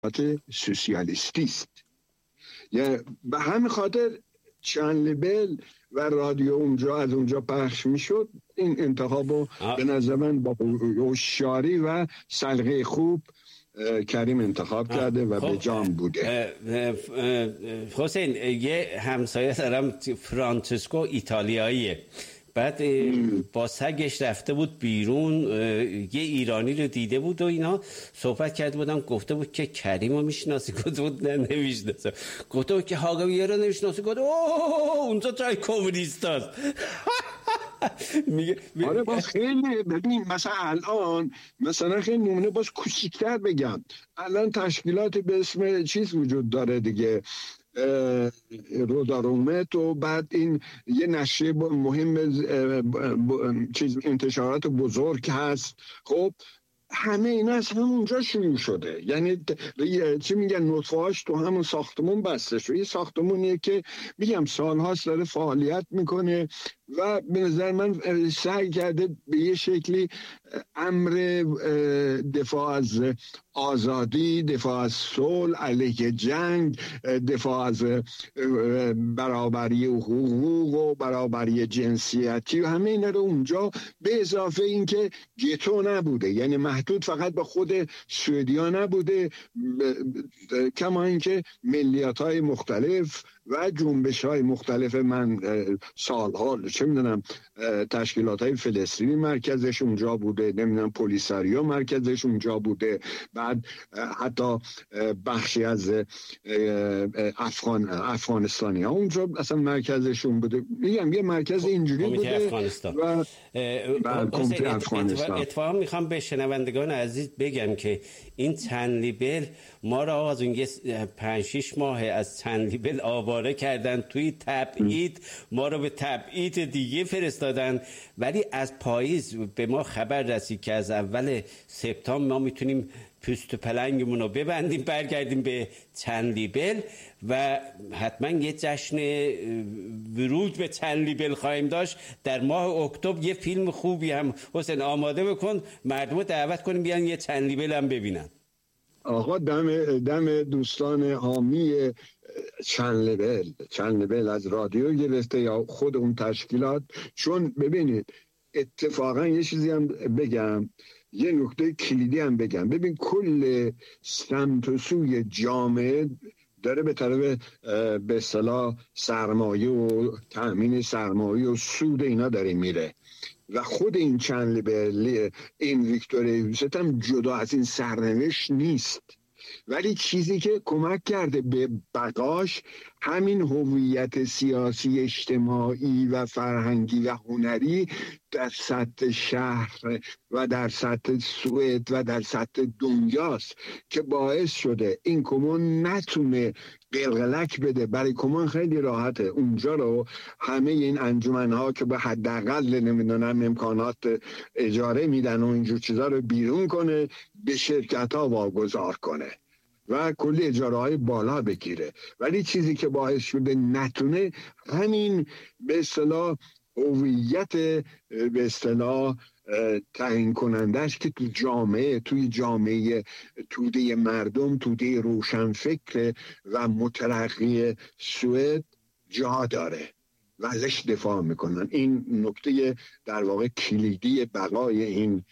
سوسیالیستی است. یعنی به همین خاطر چنلیبل و رادیو اونجا از اونجا پخش میشد. این انتخابو به نظر من با هوشیاری و سلیقه خوب کریم انتخاب کرده و به جام بوده. حسین، یه همسایه دارم فرانسیسکو ایتالیاییه، بعد با سگش رفته بود بیرون، یه ایرانی رو دیده بود و اینا صحبت کرده بودن، گفته بود که کریمو میشناسی؟ گفته بود نه نمیشناسم. گفته بود که هاگویه رو نمیشناسی؟ گفته اوه اونجا جای کمونیست هست. آره باز خیلی ببین، مثلا الان مثلا خیلی نمونه باز کوچیک‌تر بگم، الان تشکیلاتی به اسم چیز وجود داره دیگه، رودارومت، و بعد این یه نشریه مهم چیز انتشارات بزرگ هست. خب همه اینا از همونجا شروع شده. یعنی چی میگن، نطفه‌هاش تو همون ساختمون بسته شده. یه ساختمونیه که میگم سالهاست داره فعالیت میکنه و به نظر من سعی کرده به یه شکلی امر دفاع از آزادی، دفاع از صلح، علیه جنگ، دفاع از برابری حقوق و برابری جنسیتی و همه اینا رو اونجا، به اضافه اینکه گتو نبوده، یعنی محدود فقط به خود سوئدیا نبوده، کما اینکه ملیت‌های مختلف و جنبش‌های مختلف، من سالها چه میدونم تشکیلات‌های فلسطینی مرکزش اونجا بوده، نمیدونم پلیساریو مرکزش اونجا بوده، بعد حتی بخشی از افغانستانی ها اونجا اصلا مرکزشون بوده. میگم یه مرکز اینجوری بوده افغانستان. و اتفاقا میخوام به شنوندگان عزیز بگم که این چنلیبل ما را از اون 5-6 ماه از چنلیبل آواره کردن توی تبعید، ما رو به تبعید دیگه فرستادن، ولی از پاییز به ما خبر رسید که از اول سپتامبر ما میتونیم پوست پلنگمون رو ببندیم برگردیم به چنلیبل و حتما یه جشن ورود به چنلیبل خواهیم داشت در ماه اکتبر. یه فیلم خوبی هم حسین آماده بکن، مردم دعوت کنیم بیان یه چنلیبل هم ببینن. آقا دم دوستان حامی چنلیبل از رادیو گرفته یا خود اون تشکیلات، چون ببینید اتفاقا یه چیزی هم بگم، یه نکته کلیدی هم بگم. ببین کل سمت و سوی جامعه داره به طرف به اصطلاح سرمایه و تأمین سرمایه و سود اینا داره میره و خود این چنلیبل، این ویکتور یوست هم جدا از این سرنوشت نیست، ولی چیزی که کمک کرده به بقاش همین هویت سیاسی، اجتماعی و فرهنگی و هنری در سطح شهر و در سطح سوئد و در سطح دنیاست که باعث شده این کمون نتونه قلقلک بده. برای کمون خیلی راحته اونجا رو همه این انجمنها که به حداقل نمیدونم امکانات اجاره میدن و اینجور چیزا رو بیرون کنه، به شرکت ها واگذار کنه و کلی اجاره های بالا بگیره. ولی چیزی که باعث شده نتونه همین به اصطلاح هویت به اصطلاح تعیین کنندش که توی جامعه توده مردم، توده روشنفکر و مترقی سوئد جا داره و ازش دفاع میکنن. این نکته در واقع کلیدی بقای این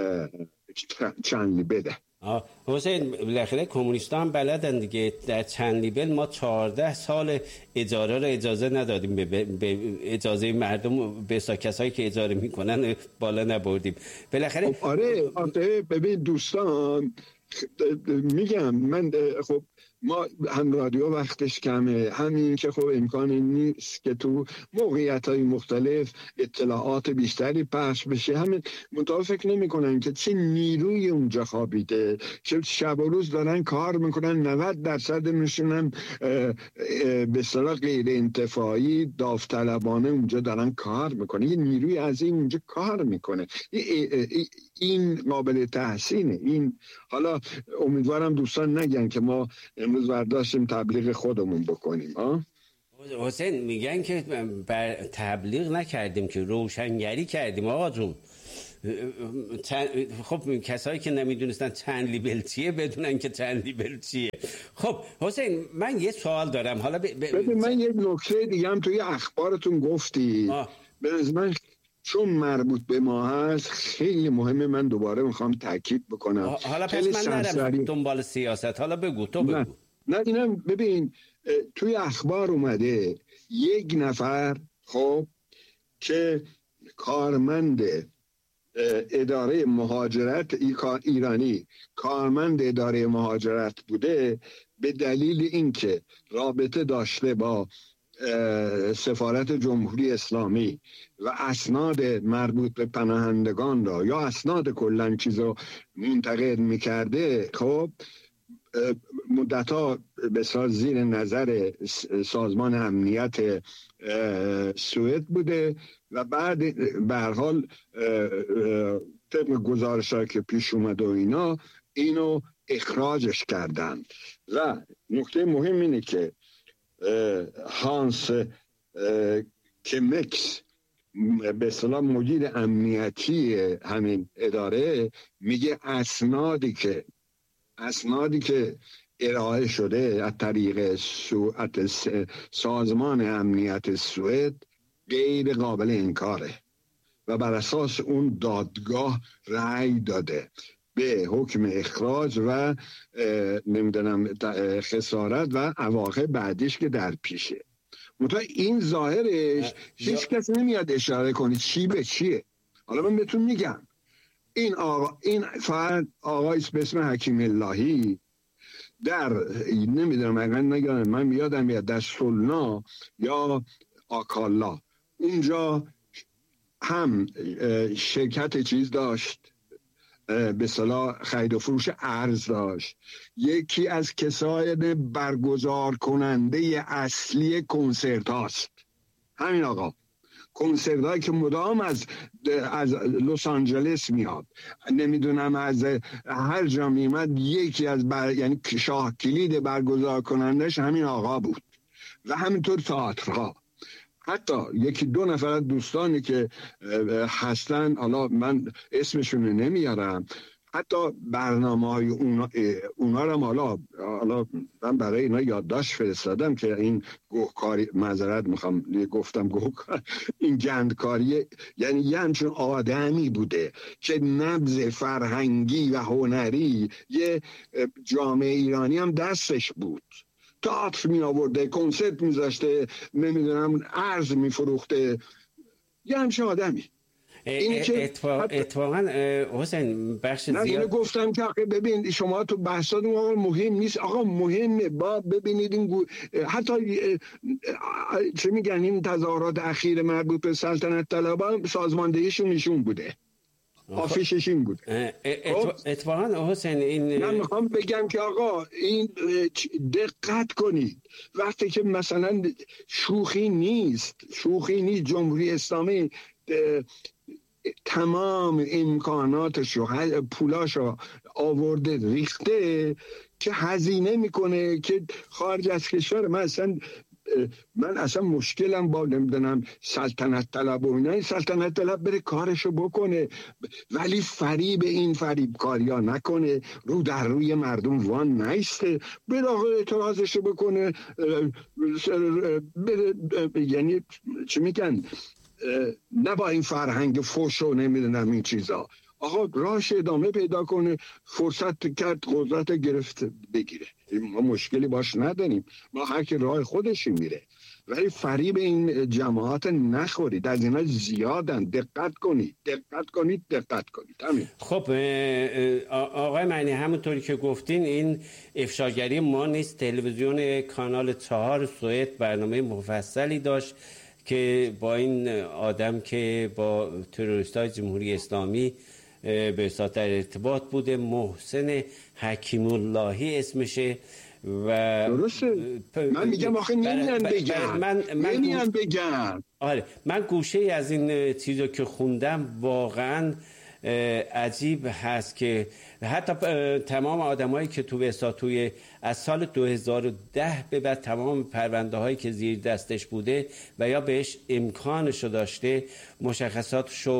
چنلیبله. حسین بالاخره کمونیست‌ها هم بلدن دیگه. در چنلیبل ما 14 سال اجاره رو اجازه ندادیم، به اجازه مردم به کسایی که اجاره میکنن بالا نبردیم بالاخره. آره ببین دوستان، میگم من خب ما هم رادیو وقتش کمه، همین که خب امکانی نیست که تو موقعیت‌های مختلف اطلاعات بیشتری پخش بشه. همین منطقه فکر نمی کنن که چه نیروی اونجا خوابیده، چه شب و روز دارن کار میکنن، 90% نشونم به اصطلاح غیر انتفاعی داوطلبانه اونجا دارن کار میکنن. یه نیروی عظیم اونجا کار میکنه، این قابل تحسینه. این حالا امیدوارم دوستان نگن که ما امروز برداشتیم تبلیغ خودمون بکنیم. حسین میگن که تبلیغ نکردیم که روشنگری کردیم آقا جون. خب کسایی که نمیدونستن چند لیبل چیه بدونن که چند لیبل چیه. خب حسین من یه سوال دارم. حالا من یه نکته دیگه هم توی اخبارتون گفتی به من چون مربوط به ما هست خیلی مهمه، من دوباره میخوام تاکید بکنم. حالا پس من نرم دنبال سیاست، حالا بگو تو بگو. نه اینم ببین توی اخبار اومده یک نفر خب که کارمند اداره مهاجرت ایرانی کارمند اداره مهاجرت بوده، به دلیل اینکه رابطه داشته با سفارت جمهوری اسلامی و اسناد مربوط به پناهندگان را یا اسناد کلن چیزو منتقل میکرده، خب مدتها بسیار زیر نظر سازمان امنیت سوئد بوده و بعد به هر حال طبق گزارش‌هایی که پیش اومد و اینو اخراجش کردن. و نکته مهم اینه که هانس کمکس به اصطلاح مدیر امنیتی همین اداره میگه اسنادی که ارائه شده از طریق سازمان امنیت سوئد غیر قابل انکاره و بر اساس اون دادگاه رأی داده به حکم اخراج و نمیدونم خسارت و عواقب بعدیش که در پیشه. منتها این ظاهرش هیچ کس نمیاد اشاره کنه چی به چیه. حالا من بهتون میگم این فرد آقای به اسم حکیم اللهی در نمیدونم من یادم میاد در سلنا یا آکالا اونجا هم شرکت چیز داشت، به اصطلاح خرید و فروش ارز داشت. یکی از کسای برگزار کننده اصلی کنسرت هاست همین آقا. کنسرت هایی که مدام از لس آنجلس میاد، نمیدونم از هر جا میمد، یکی از یعنی شاه کلید برگزار کنندش همین آقا بود و همینطور تئاترها. حتی یکی دو نفر از دوستانی که هستن، حالا من اسمشون رو نمیارم، حتی برنامه‌های اونا رو حالا من برای اینا یادداشت فرستادم که این گوهکاری، معذرت میخوام گفتم گوهکار، این گندکاری یعنی یه همچون آدمی بوده که نبض فرهنگی و هنری یه جامعه ایرانی هم دستش بود. تئاتر می آورده، کنسرت می ذاشته، نمیدونم ارز می فروخته، یه همچه آدمی. اتفاقا حسین بخش زیاد اینو گفتم که ببین شما تو بحثاتون آقا مهم نیست، آقا مهمه. با ببینید این حتی چه میگن این تظاهرات اخیر مربوط به سلطنت طلبان سازماندهیشون نشون بوده، آفیشش این بود. اتفاقا حسین من میخوام بگم که آقا این دقت کنید وقتی که مثلا شوخی نیست جمهوری اسلامی تمام امکاناتش و پولاش رو آورده ریخته که هزینه میکنه که خارج از کشور. من اصلا مشکلم با نمیدونم سلطنت طلب و اینا، سلطنت طلب بره کارشو بکنه ولی فریب کاریا نکنه، رو در روی مردم وان نیسته، بره اعتراضشو بکنه، یعنی چی میگن، نه با این فرهنگ فوش و نمیدونم این چیزا. آقا راهش ادامه پیدا کنه، فرصت کرد قدرت گرفت بگیره، ما مشکلی باش نداریم، ما هر کی راه خودشی میره، ولی فریب این جماعت نخورید، از اینا زیادن. دقت کنید همین. خب آقای معنی همونطوری که گفتین این افشاگری ما نیست. تلویزیون کانال 4 سوئد برنامه مفصلی داشت که با این آدم که با تروریستای جمهوری اسلامی به اصطلاح در ارتباط بوده، محسن حکیم اللهی اسمشه. و درسته، من میگم آخه نمیان بگم. آره من گوشه از این چیزو که خوندم واقعا عجیب هست که حتی تمام آدمایی که توی از سال 2010 به بعد تمام پرونده هایی که زیر دستش بوده و یا بهش امکانشو داشته مشخصاتشو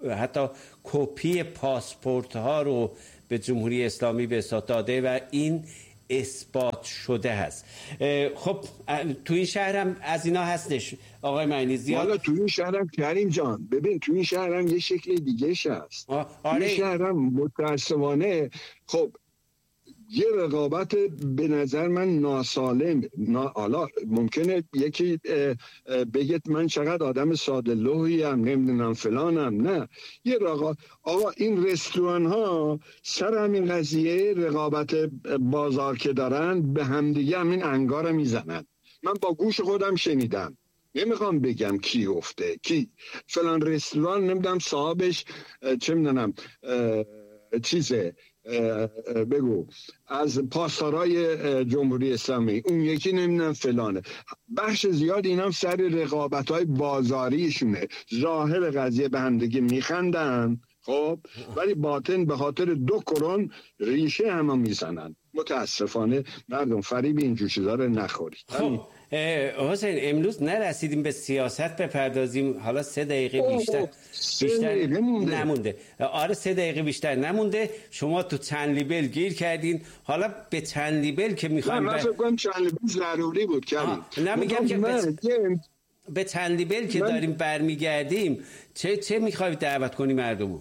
حتی کپی پاسپورت ها رو به جمهوری اسلامی به اصلاح داده و این اثبات شده هست. خب تو این شهر هم از اینا هستش آقای معینی زیاد. حالا تو این شهرم کریم جان ببین تو این شهرم یه شکل دیگهش هست. آره. این شهرم متاسفانه خب یه رقابت به نظر من ناسالم. حالا ممکنه یکی بگید من چقدر آدم ساده لوحی هم نمیدونم فلانم، نه یه آقا این رستوران ها سر همین قضیه رقابت بازار که دارن به همدیگه همین انگار میزنن. من با گوش خودم شنیدم، نمیخوام بگم کی گفته کی، فلان رستوران نمیدونم صاحبش چه میدونم چیزه بگو از پاسدارای جمهوری اسلامی، اون یکی نمیدونم فلانه. بخش زیاد اینا هم سر رقابت‌های بازاریشونه، ظاهر قضیه به همدیگه میخندن خب ولی باطن به خاطر 2 کرون ریشه همه میزنن. متاسفانه مردم فریب اینجور چیزا رو نخورید. خب حسین امروز نرسیدیم به سیاست بپردازیم. حالا 3 دقیقه بیشتر نمونده. آره 3 دقیقه بیشتر نمونده. شما تو چند لیبل گیر کردین. حالا به چند لیبل که میخوایم من فکر کنم چند لیبل ضروری بود کریم. نمیگم که به چند لیبل که داریم برمیگردیم چه میخواید دعوت کنی مردمو؟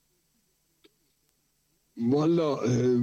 والا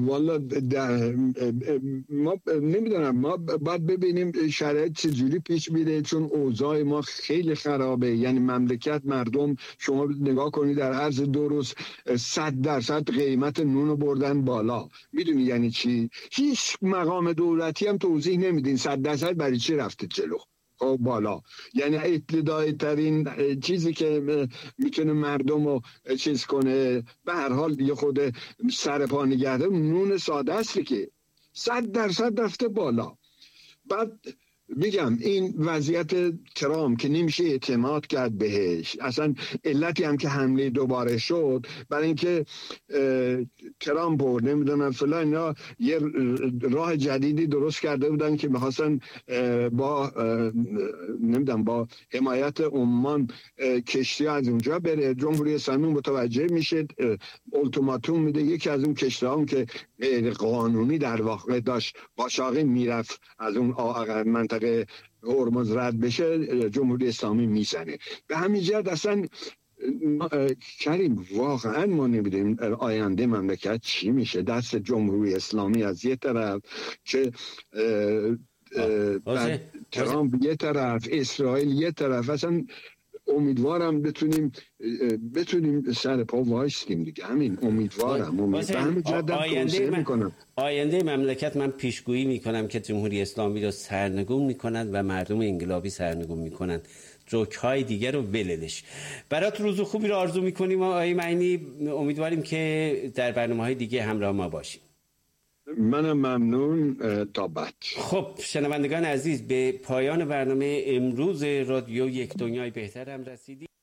ما نمیدونم، ما باید ببینیم شرایط چجوری پیش میره، چون اوضاع ما خیلی خرابه. یعنی مملکت، مردم، شما نگاه کنید در عرض 2 روز 100% قیمت نون بردن بالا. میدونی یعنی چی؟ هیچ مقام دولتی هم توضیح نمیدین 100% برای چی رفته جلو بالا. یعنی ابتدایی ترین چیزی که میتونه مردم رو چیز کنه به هر حال یه خود سر پا نگهده نون ساده است که 100% رفته بالا. بعد میگم این وضعیت ترامپ که نمیشه اعتماد کرد بهش، اصلا علتی هم که حمله دوباره شد برای اینکه ترامپ و نمیدونم فلان اینا یه راه جدیدی درست کرده بودن که میخواستن با نمیدونم با حمایت عمان کشتی از اونجا بره. جمهوری اسلامی متوجه میشه، التیماتوم میده، یکی از اون کشتی هم که غیر قانونی در واقع داشت قاچاقی میرفت از اون منطقه هرمز رد بشه، جمهوری اسلامی میزنه. به همین جهت اصلا کریم واقعا ما نمیدونیم آینده مملکت چی میشه. دست جمهوری اسلامی از یه طرف که ترامپ یه طرف، اسرائیل یه طرف، اصلا امیدوارم بتونیم سر پا وایسیم دیگه. همین امیدوارم. آینده مملکت من پیشگویی میکنم که جمهوری اسلامی رو سرنگون میکنند و مردم انقلابی سرنگون میکنند. جوک‌های دیگه رو ولدش. برات روز خوبی رو آرزو میکنیم آقای معینی. امیدواریم که در برنامه‌های دیگه همراه ما باشیم. منم ممنون. تا بعد. خب شنوندگان عزیز، به پایان برنامه امروز رادیو یک دنیای بهتر هم رسیدیم.